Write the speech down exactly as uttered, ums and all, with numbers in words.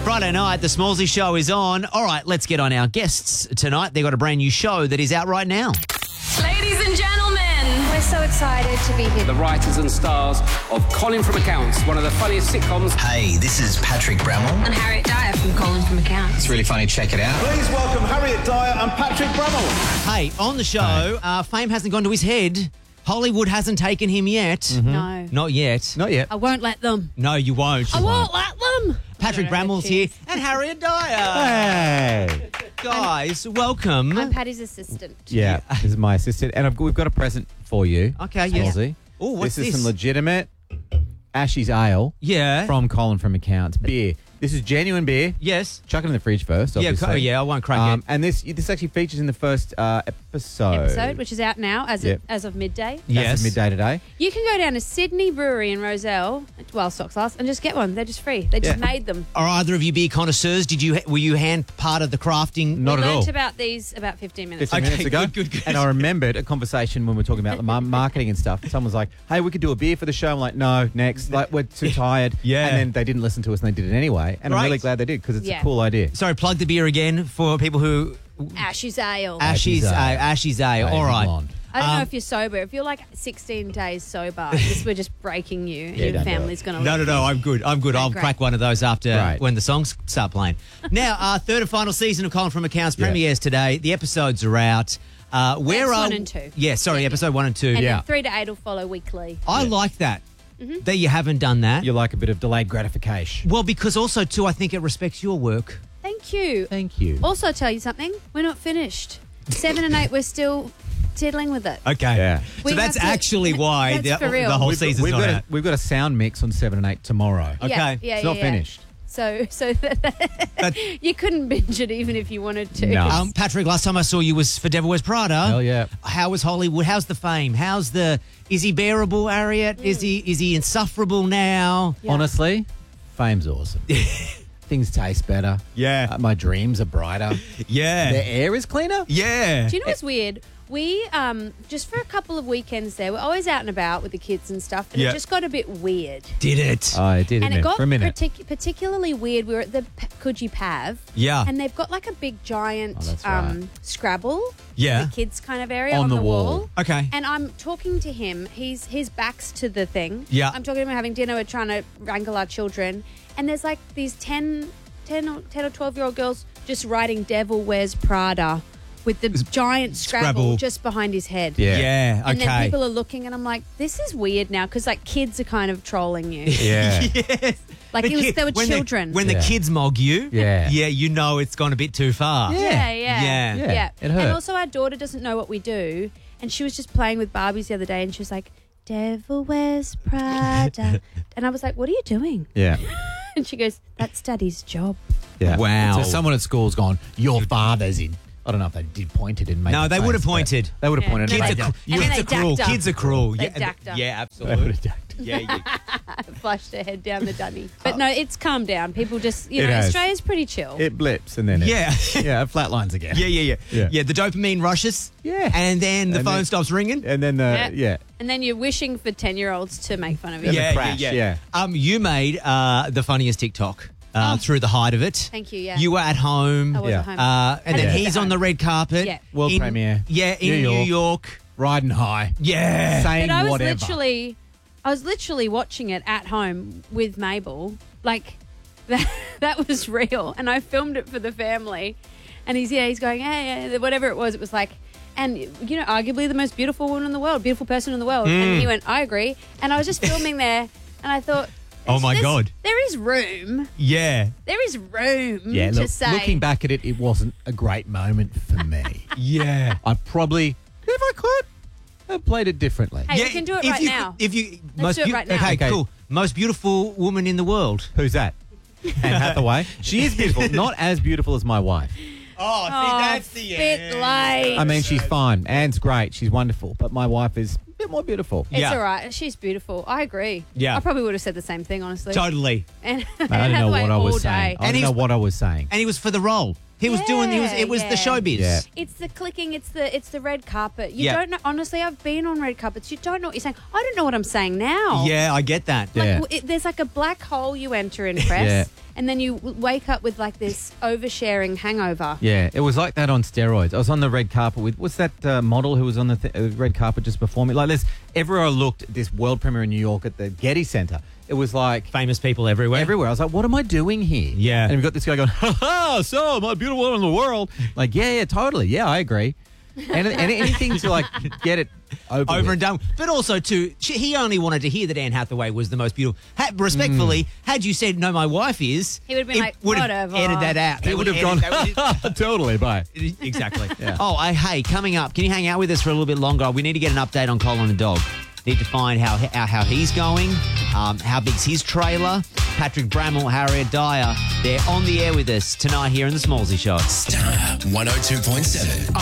Friday night, the Smallsy Show is on. All right, let's get on our guests tonight. They've got a brand new show that is out right now. Ladies and gentlemen, we're so excited to be here. The writers and stars of Colin from Accounts, one of the funniest sitcoms. Hey, this is Patrick Brammall. And Harriet Dyer from Colin from Accounts. It's really funny, check it out. Please welcome Harriet Dyer and Patrick Brammall. Hey, on the show, uh, fame hasn't gone to his head. Hollywood hasn't taken him yet. Mm-hmm. No. Not yet. Not yet. I won't let them. No, you won't. I won't let them. Patrick Brammall's here and Harriet Dyer. Hey. Guys, welcome. I'm Patty's assistant. Yeah, this is my assistant. And I've, got- we've got a present for you. Okay, yes. Smallsy. Oh, what's this? is this? some legitimate Ashes Ale Yeah. from Colin from Accounts. Beer. This is genuine beer. Yes. Chuck it in the fridge first, Yeah, obviously. co- yeah, I won't crack Um, it. and this this actually features in the first uh, episode. Episode, which is out now as Yep. of, as of midday. That's Yes. at midday today. You can go down to Sydney Brewery in Roselle, while stocks last, and just get one. They're just free. They just Yeah. made them. Are either of you beer connoisseurs? Did you were you hand part of the crafting? Not we at all. learnt about these about fifteen minutes fifteen Okay, minutes ago. good, good, good. And I remembered a conversation when we were talking about the mar- marketing and stuff. Someone was like, hey, we could do a beer for the show. I'm like, no, next. Like, we're too tired. Yeah. And then they didn't listen to us and they did it anyway. And I'm Right. really glad they did because it's Yeah. a cool idea. Sorry, plug the beer again for people who Ashes Ale. Ashes Ale. Ale. Ashes Ale. All right. Blonde. I don't Um, know if you're sober. If you're like sixteen days sober, this, we're just breaking you. And Yeah, your don't do family's going to No, no, no. I'm good. I'm good. I'll Great. crack one of those after Right. when the songs start playing. Now, our third and final season of Colin from Accounts Yeah. premieres today. The episodes are out. Uh, where That's are one and two. Yeah, sorry, episode one and two. And Yeah. then three to eight will follow weekly. I like that. That you haven't done that. You like a bit of delayed gratification. Well, because also too, I think it respects your work. Thank you. Thank you. Also, I'll tell you something. We're not finished. Seven and eight, we're still tiddling with it. Okay. Yeah. So We that's have to- actually why That's the, for real. the whole We've got- season's we've not got out. a, we've got a sound mix on seven and eight tomorrow. Okay. Yeah, yeah, It's yeah, not yeah. finished. So, so you couldn't binge it even if you wanted to. No. Um, Patrick, last time I saw you was for Devil Wears Prada. Hell yeah. How was Hollywood? How's the fame? How's the? Is he bearable, Harriet? Is he? Is he insufferable now? Yeah. Honestly, fame's awesome. Things taste better. Yeah. Uh, my dreams are brighter. Yeah. The air is cleaner. Yeah. Do you know what's weird? We, um, just for a couple of weekends there, we're always out and about with the kids and stuff, and Yeah. it just got a bit weird. Did it? Oh, it did, and didn't it it? got For a minute. partic- particularly weird. We were at the P- Coogee Pav. Yeah. And they've got like a big giant Oh, that's um, right. Scrabble. Yeah. The kids kind of area On on, the the, wall. wall. Okay. And I'm talking to him. He's his back's to the thing. Yeah. I'm talking to him having dinner. We're trying to wrangle our children. And there's like these ten, ten or, ten or twelve-year-old girls just writing Devil Wears Prada with the giant Scrabble, Scrabble. just behind his head. Yeah. Yeah. And then Okay. people are looking and I'm like, this is weird now because like kids are kind of trolling you. Yeah. Yes. Like The it was, kid- they were when the- children. when Yeah. the kids mog you, Yeah. yeah, you know it's gone a bit too far. Yeah. Yeah, yeah, Yeah. yeah. Yeah, it hurt. And also, our daughter doesn't know what we do, and she was just playing with Barbies the other day, and she was like, "Devil Wears Prada," and I was like, "What are you doing?" Yeah. And she goes, "That's Daddy's job." Yeah. Wow. So someone at school's gone, your father's in. I don't know if they did point it in. Made No, the they face, would have but pointed. They would have Yeah. pointed. Kids at are it. cru- You- And then Kids they are cruel. dacked her. Kids are cruel. They yeah, dacked her. yeah, They would absolutely. have dacked. Yeah, yeah. Flushed her head down the dunny. But no, it's calmed down. People just, you It know, has. Australia's pretty chill. It blips and then it, Yeah. yeah, it flatlines again. Yeah, yeah, yeah, Yeah. yeah. The dopamine rushes. Yeah. And then the And phone then- stops ringing. And then the Yeah. yeah. And then you're wishing for ten-year-olds to make fun of you. And the yeah, crash, yeah, yeah. Um, you made uh, the funniest TikTok uh, Oh. through the height of it. Thank you, yeah. You were at home. I was Yeah. at home. Uh, and I then did he's at on home. the red carpet. Yeah. World in- premiere. Yeah, in New New York. York. Riding high. Yeah. Saying But I was whatever. literally, I was literally watching it at home with Mabel. Like that, that was real, and I filmed it for the family. And he's yeah, he's going, hey, hey, whatever it was. It was like, and you know, arguably the most beautiful woman in the world, beautiful person in the world. Mm. And he went, I agree. And I was just filming there, and I thought, Oh, my there's- God. there is room. Yeah. There is room Yeah, to look, say. looking back at it, it wasn't a great moment for me. Yeah. I probably, if I could, have played it differently. Hey, we can do it if right you, now. If you Let's do it beau- right now. Okay, Okay. cool. Most beautiful woman in the world. Who's that? Anne Hathaway. She is beautiful, not as beautiful as my wife. Oh, see, Oh, that's the bit end. late. I mean, she's fine. Anne's great. She's wonderful. But my wife is a bit more beautiful. It's Yeah. all right. She's beautiful. I agree. Yeah. I probably would have said the same thing, honestly. Totally. And I don't know what I was saying. I And don't know he's- what I was saying. And he was for the role. He was doing. He was. It was Yeah, the showbiz. Yeah. It's the clicking. It's the it's the red carpet. You Yeah. don't know. Honestly, I've been on red carpets. You don't know what you're saying. I don't know what I'm saying now. Yeah, I get that. Like, Yeah. w- it, there's like a black hole you enter in press, Yeah. and then you w- wake up with like this oversharing hangover. Yeah, it was like that on steroids. I was on the red carpet with, what's that uh, model who was on the th- uh, red carpet just before me? Like, this, everywhere I looked at this world premiere in New York at the Getty Center, it was like Famous people everywhere. everywhere. I was like, what am I doing here? Yeah. And we've got this guy going, ha ha, so my beautiful woman in the world. Like, yeah, yeah, totally. Yeah, I agree. And, and anything to like get it over, Over with. and done. But also, too, she, he only wanted to hear that Anne Hathaway was the most beautiful. Ha, respectfully, had you said, no, my wife is, He would've been it like, would've whatever. edited that out. He They would have edit- gone, they would've- totally, bye. Exactly. Yeah. Oh, I, hey, coming up, can you hang out with us for a little bit longer? We need to get an update on Colin the dog. Need to find how how, how he's going, um, how big's his trailer. Patrick Bramwell, Harriet Dyer, they're on the air with us tonight here in the Smallsy Show. Star one oh two point seven.